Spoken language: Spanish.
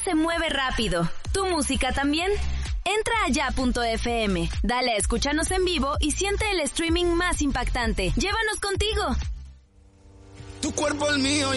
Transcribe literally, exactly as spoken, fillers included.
se mueve rápido. ¿Tu música también? Entra a ya punto efe eme, dale a escúchanos en vivo y siente el streaming más impactante. ¡Llévanos contigo! Tu cuerpo el mío.